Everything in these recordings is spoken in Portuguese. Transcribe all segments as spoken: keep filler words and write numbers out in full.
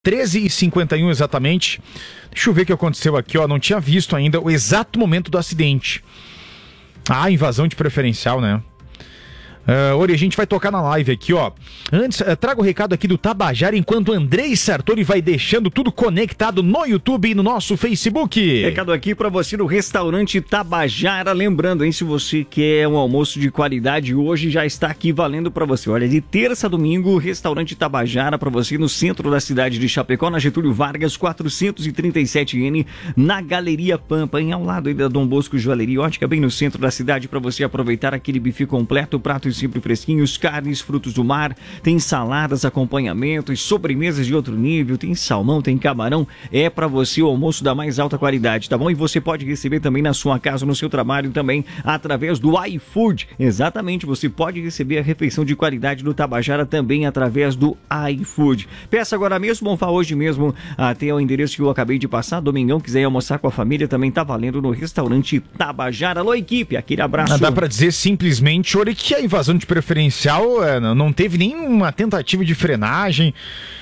treze e cinquenta e um exatamente. Deixa eu ver o que aconteceu aqui, ó. Não tinha visto ainda o exato momento do acidente. Ah, invasão de preferencial, né? Uh, Ori, a gente vai tocar na live aqui, ó. Antes, uh, trago o recado aqui do Tabajara, enquanto o Andrei Sartori vai deixando tudo conectado no YouTube e no nosso Facebook. Recado aqui pra você no restaurante Tabajara. Lembrando, hein, se você quer um almoço de qualidade, hoje já está aqui valendo pra você. Olha, de terça a domingo, restaurante Tabajara pra você no centro da cidade de Chapecó, na Getúlio Vargas, quatrocentos e trinta e sete N, na Galeria Pampa, em ao lado aí da Dom Bosco Joalheria Ótica, bem no centro da cidade, pra você aproveitar aquele buffet completo, prato sempre fresquinhos, carnes, frutos do mar, tem saladas, acompanhamentos, sobremesas de outro nível, tem salmão, tem camarão, é pra você o almoço da mais alta qualidade, tá bom? E você pode receber também na sua casa, no seu trabalho também, através do iFood. Exatamente, você pode receber a refeição de qualidade do Tabajara também através do iFood. Peça agora mesmo, vamos falar hoje mesmo até o endereço que eu acabei de passar. Domingão, quiser almoçar com a família, também tá valendo no restaurante Tabajara. Alô, equipe, aquele abraço. Ah, dá pra dizer simplesmente, olha, que a invasão de preferencial é, não teve nenhuma tentativa de frenagem,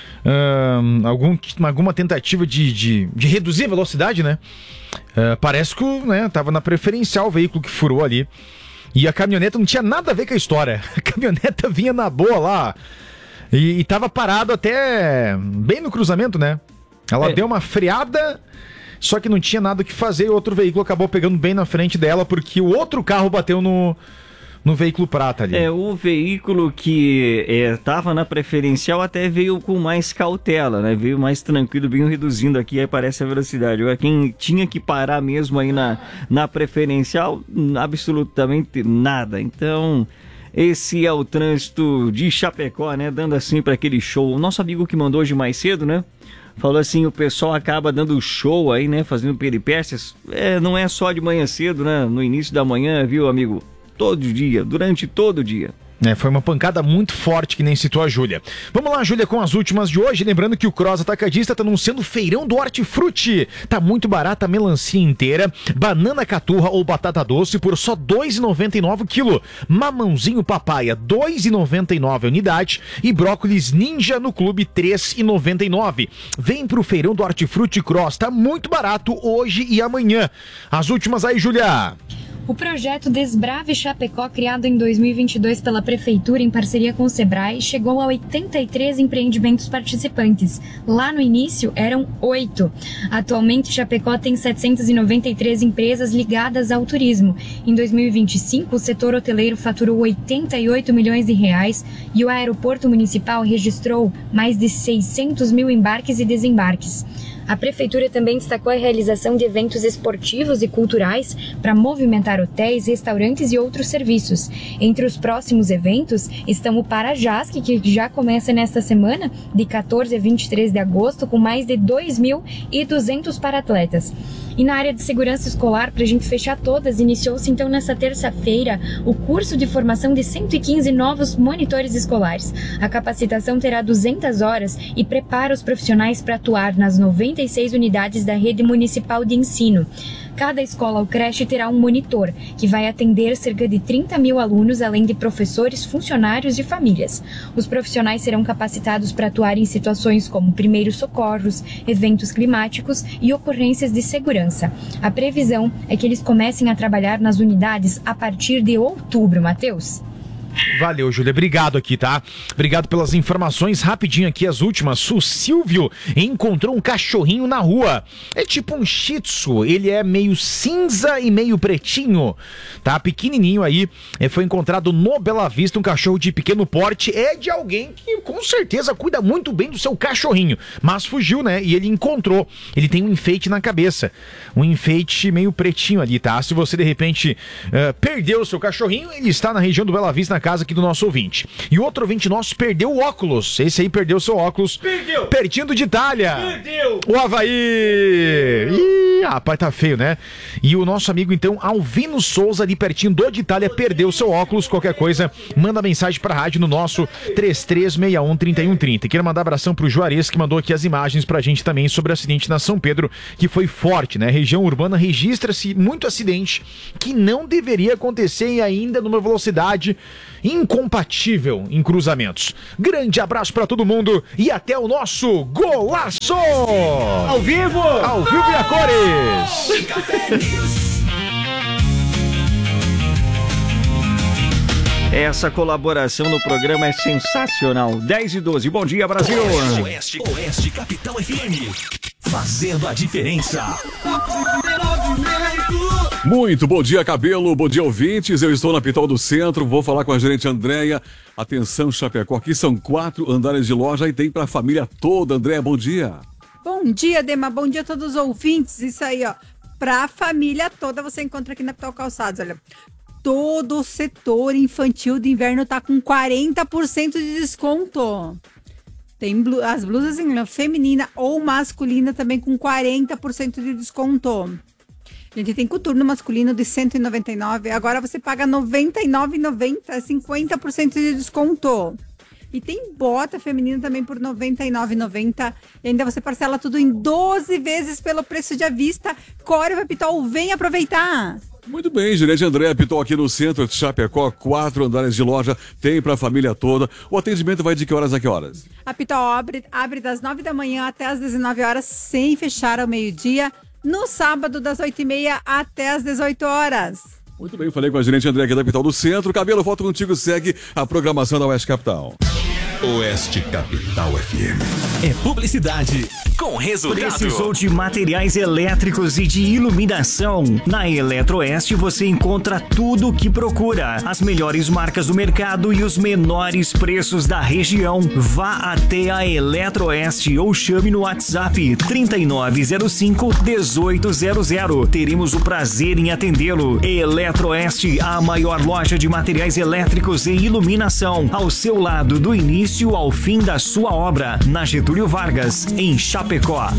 uh, algum, alguma tentativa de, de, de reduzir a velocidade, né? Uh, parece que né, tava na preferencial o veículo que furou ali. E a caminhoneta não tinha nada a ver com a história. A caminhoneta vinha na boa lá e, e tava parado até bem no cruzamento, né? Ela é. deu uma freada, só que não tinha nada o que fazer e outro veículo acabou pegando bem na frente dela porque o outro carro bateu no... no veículo prata ali. É, o veículo que estava é, na preferencial até veio com mais cautela, né? Veio mais tranquilo, bem reduzindo aqui, aí parece a velocidade. Agora, quem tinha que parar mesmo aí na, na preferencial, absolutamente nada. Então, esse é o trânsito de Chapecó, né? Dando assim para aquele show. O nosso amigo que mandou hoje mais cedo, né? Falou assim, o pessoal acaba dando show aí, né? Fazendo peripécias. É, não é só de manhã cedo, né? No início da manhã, viu, amigo? Todo dia, durante todo o dia. É, foi uma pancada muito forte que nem citou a Júlia. Vamos lá, Júlia, com as últimas de hoje. Lembrando que o Cross Atacadista está anunciando o feirão do Hortifruti. Tá muito barata a melancia inteira, banana caturra ou batata doce por só dois reais e noventa e nove centavos o quilo. Mamãozinho papaya, dois reais e noventa e nove centavos a unidade. E brócolis ninja no clube, três reais e noventa e nove centavos. Vem pro feirão do Hortifruti Cross. Tá muito barato hoje e amanhã. As últimas aí, Júlia. O projeto Desbrave Chapecó, criado em dois mil e vinte e dois pela Prefeitura em parceria com o Sebrae, chegou a oitenta e três empreendimentos participantes. Lá no início eram oito. Atualmente, Chapecó tem setecentas e noventa e três empresas ligadas ao turismo. Em dois mil e vinte e cinco, o setor hoteleiro faturou oitenta e oito milhões de reais e o aeroporto municipal registrou mais de seiscentos mil embarques e desembarques. A Prefeitura também destacou a realização de eventos esportivos e culturais para movimentar hotéis, restaurantes e outros serviços. Entre os próximos eventos estão o Parajasque, que já começa nesta semana, de quatorze a vinte e três de agosto, com mais de dois mil e duzentos paratletas. E na área de segurança escolar, para a gente fechar todas, iniciou-se então nesta terça-feira o curso de formação de cento e quinze novos monitores escolares. A capacitação terá duzentas horas e prepara os profissionais para atuar nas noventa e seis unidades da rede municipal de ensino. Cada escola ou creche terá um monitor, que vai atender cerca de trinta mil alunos, além de professores, funcionários e famílias. Os profissionais serão capacitados para atuar em situações como primeiros socorros, eventos climáticos e ocorrências de segurança. A previsão é que eles comecem a trabalhar nas unidades a partir de outubro, Matheus. Valeu, Júlia. Obrigado aqui, tá? Obrigado pelas informações. Rapidinho aqui, as últimas. O Silvio encontrou um cachorrinho na rua. É tipo um shih tzu. Ele é meio cinza e meio pretinho, tá? Pequenininho aí. Foi encontrado no Bela Vista, um cachorro de pequeno porte. É de alguém que com certeza cuida muito bem do seu cachorrinho. Mas fugiu, né? E ele encontrou. Ele tem um enfeite na cabeça. Um enfeite meio pretinho ali, tá? Se você, de repente, uh, perdeu o seu cachorrinho, ele está na região do Bela Vista, na casa aqui do nosso ouvinte. E outro ouvinte nosso perdeu o óculos. Esse aí perdeu seu óculos. Perdeu! Pertinho de Itália. Perdeu! O Avaí! Ih! Ih, rapaz, tá feio, né? E o nosso amigo, então, Alvino Souza, ali pertinho do de Itália, perdeu seu óculos. Qualquer coisa, manda mensagem pra rádio no nosso três três seis um, três um três zero. Quero mandar abração pro Juarez, que mandou aqui as imagens pra gente também sobre o acidente na São Pedro, que foi forte, né? Região urbana registra-se muito acidente que não deveria acontecer e ainda numa velocidade incompatível em cruzamentos. Grande abraço pra todo mundo e até o nosso golaço! Ao vivo! Ao vivo e a cores! Essa colaboração no programa é sensacional. dez e doze. Bom dia, Brasil! Oeste, Oeste, Oeste Capital F M. Fazendo a diferença. Muito bom dia, Cabelo. Bom dia, ouvintes. Eu estou na Pitol do Centro. Vou falar com a gerente Andréia. Atenção, Chapecó. Aqui são quatro andares de loja e tem para a família toda. Andréia, bom dia. Bom dia, Dema. Bom dia a todos os ouvintes. Isso aí, ó. Para a família toda você encontra aqui na Pitol Calçados. Olha, todo o setor infantil de inverno tá com quarenta por cento de desconto. Tem blu- as blusas em lã feminina ou masculina também com quarenta por cento de desconto. A gente tem coturno masculino de cento e noventa e nove reais. Agora você paga noventa e nove reais e noventa centavos, cinquenta por cento de desconto. E tem bota feminina também por noventa e nove reais e noventa centavos. E ainda você parcela tudo em doze vezes pelo preço de à vista. Corre, Pitol, vem aproveitar! Muito bem, gerente Andréia Pitol aqui no centro de Chapecó, quatro andares de loja, tem para a família toda. O atendimento vai de que horas a que horas? A Pitol abre, abre das nove da manhã até as dezenove horas, sem fechar ao meio-dia. No sábado, das oito e meia até as dezoito horas. Muito bem, falei com a gerente Andréia aqui da Pitol do Centro. Cabelo, volto contigo, segue a programação da Oeste Capital. Oeste Capital F M. É publicidade com resultado. Precisou de materiais elétricos e de iluminação? Na Eletroeste você encontra tudo o que procura. As melhores marcas do mercado e os menores preços da região. Vá até a Eletroeste ou chame no WhatsApp trinta e nove zero cinco, dezoito zero zero. Teremos o prazer em atendê-lo. Eletroeste, a maior loja de materiais elétricos e iluminação. Ao seu lado do início ao fim da sua obra, na Getúlio Vargas, em Chapecó.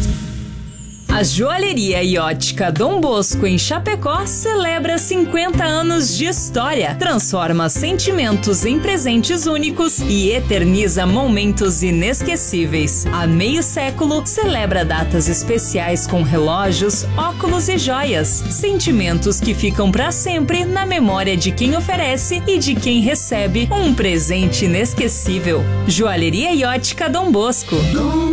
A Joalheria e Ótica Dom Bosco em Chapecó celebra cinquenta anos de história, transforma sentimentos em presentes únicos e eterniza momentos inesquecíveis. Há meio século, celebra datas especiais com relógios, óculos e joias, sentimentos que ficam para sempre na memória de quem oferece e de quem recebe um presente inesquecível. Joalheria e Ótica Dom Bosco. Dom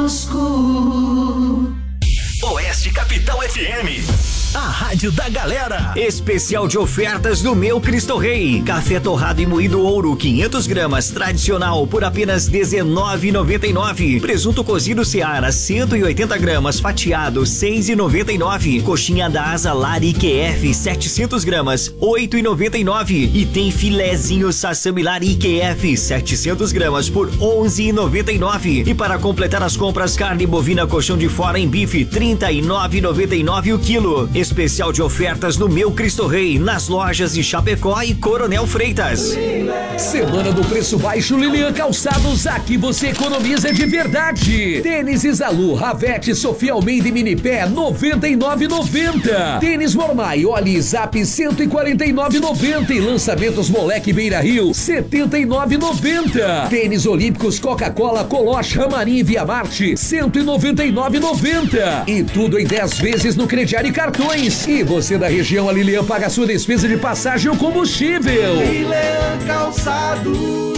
Bosco. Oeste Capital F M. A rádio da galera. Especial de ofertas do Meu Cristo Rei. Café torrado e moído ouro, quinhentas gramas, tradicional, por apenas dezenove reais e noventa e nove centavos. Presunto cozido Seara, cento e oitenta gramas, fatiado, seis reais e noventa e nove centavos. Coxinha da Asa Lar I Q F, setecentas gramas, oito reais e noventa e nove centavos. E tem filezinho Sassami Lar I Q F, setecentas gramas, por onze reais e noventa e nove centavos. E para completar as compras, carne bovina colchão de fora em bife, trinta e nove reais e noventa e nove centavos o quilo. Especial de ofertas no Meu Cristo Rei, nas lojas de Chapecó e Coronel Freitas. Semana do preço baixo Lilian Calçados, aqui você economiza de verdade. Tênis Isalu, Ravete, Sofia Almeida e Minipé, noventa e nove reais e noventa centavos. Tênis Mormai, Oli Zap, cento e quarenta e nove reais e noventa centavos. E lançamentos Moleque Beira Rio, setenta e nove reais e noventa centavos. Tênis Olímpicos, Coca-Cola, Coloche, Ramarim e Via Marte, cento e noventa e nove reais e noventa centavos. E tudo em dez vezes no crediário e cartões. E você da região, a Lilian paga a sua despesa de passagem ou combustível. Lilian Calçados.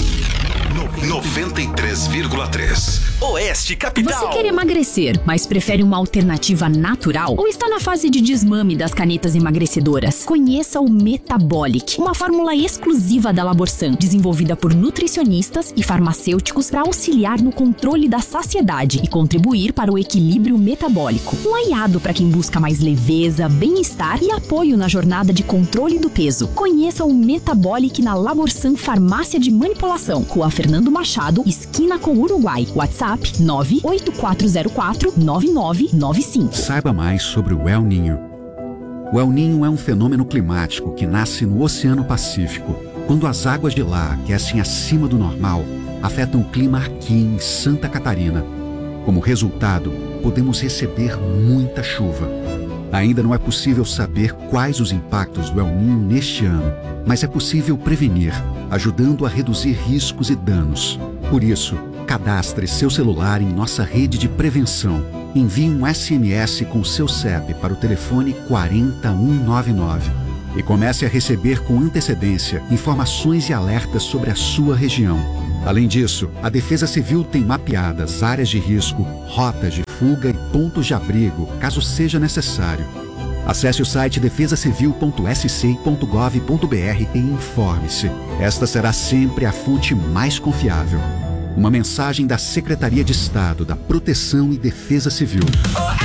noventa e três vírgula três. Oeste Capital. Você quer emagrecer, mas prefere uma alternativa natural? Ou está na fase de desmame das canetas emagrecedoras? Conheça o Metabolic, uma fórmula exclusiva da Laborsan, desenvolvida por nutricionistas e farmacêuticos para auxiliar no controle da saciedade e contribuir para o equilíbrio metabólico. Um aliado para quem busca mais leveza, bem-estar e apoio na jornada de controle do peso. Conheça o Metabolic na Laborsan Farmácia de Manipulação, Rua Fernando Machado, esquina com Uruguai. WhatsApp nove oito quatro zero quatro nove nove nove cinco. Saiba mais sobre o El Niño. O El Niño é um fenômeno climático que nasce no Oceano Pacífico, quando as águas de lá aquecem acima do normal, afetam o clima aqui em Santa Catarina. Como resultado, podemos receber muita chuva. Ainda não é possível saber quais os impactos do El Niño neste ano, mas é possível prevenir, ajudando a reduzir riscos e danos. Por isso, cadastre seu celular em nossa rede de prevenção. Envie um S M S com seu C E P para o telefone quatro zero um nove nove e comece a receber com antecedência informações e alertas sobre a sua região. Além disso, a Defesa Civil tem mapeadas áreas de risco, rotas de fuga e pontos de abrigo, caso seja necessário. Acesse o site defesa civil ponto s c ponto gov ponto b r e informe-se. Esta será sempre a fonte mais confiável. Uma mensagem da Secretaria de Estado da Proteção e Defesa Civil.